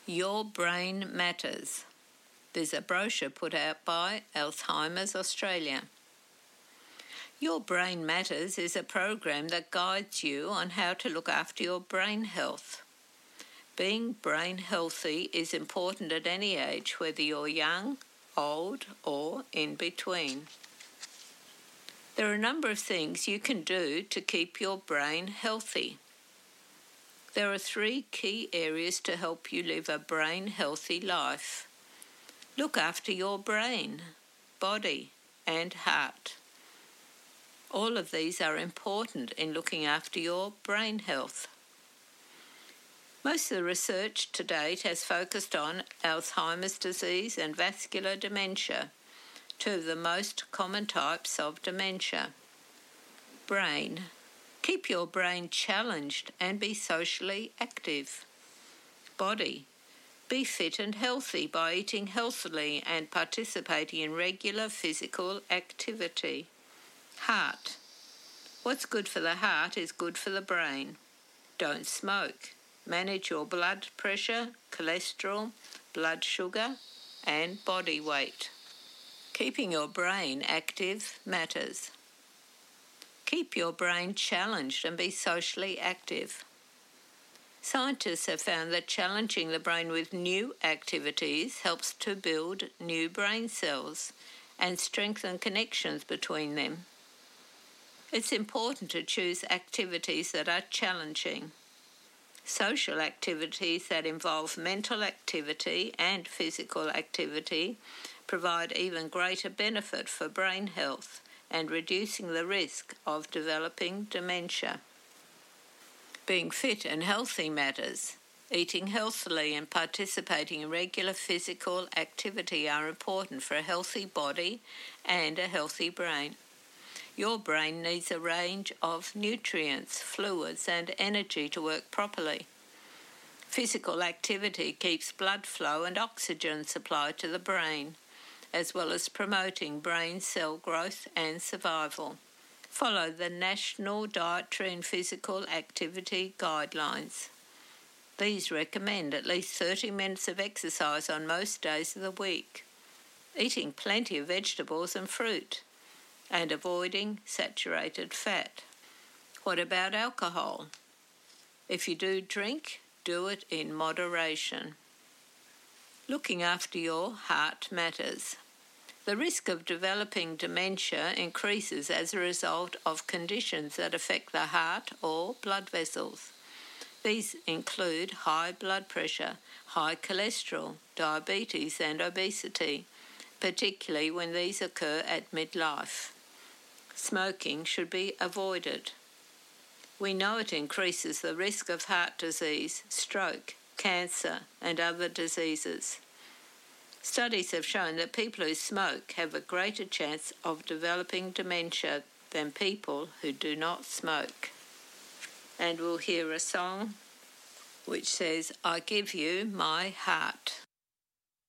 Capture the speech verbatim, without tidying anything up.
Your Brain Matters. There's a brochure put out by Alzheimer's Australia. Your Brain Matters is a program that guides you on how to look after your brain health. Being brain healthy is important at any age, whether you're young, old, or in between. There are a number of things you can do to keep your brain healthy. There are three key areas to help you live a brain-healthy life. Look after your brain, body, and heart. All of these are important in looking after your brain health. Most of the research to date has focused on Alzheimer's disease and vascular dementia, two of the most common types of dementia. Brain. Keep your brain challenged and be socially active. Body. Be fit and healthy by eating healthily and participating in regular physical activity. Heart. What's good for the heart is good for the brain. Don't smoke. Manage your blood pressure, cholesterol, blood sugar, and body weight. Keeping your brain active matters. Keep your brain challenged and be socially active. Scientists have found that challenging the brain with new activities helps to build new brain cells and strengthen connections between them. It's important to choose activities that are challenging. Social activities that involve mental activity and physical activity provide even greater benefit for brain health and reducing the risk of developing dementia. Being fit and healthy matters. Eating healthily and participating in regular physical activity are important for a healthy body and a healthy brain. Your brain needs a range of nutrients, fluids, and energy to work properly. Physical activity keeps blood flow and oxygen supply to the brain, as well as promoting brain cell growth and survival. Follow the National Dietary and Physical Activity Guidelines. These recommend at least thirty minutes of exercise on most days of the week, eating plenty of vegetables and fruit, and avoiding saturated fat. What about alcohol? If you do drink, do it in moderation. Looking after your heart matters. The risk of developing dementia increases as a result of conditions that affect the heart or blood vessels. These include high blood pressure, high cholesterol, diabetes, and obesity, particularly when these occur at midlife. Smoking should be avoided. We know it increases the risk of heart disease, stroke, cancer, and other diseases. Studies have shown that people who smoke have a greater chance of developing dementia than people who do not smoke. And we'll hear a song which says, "I give you my heart."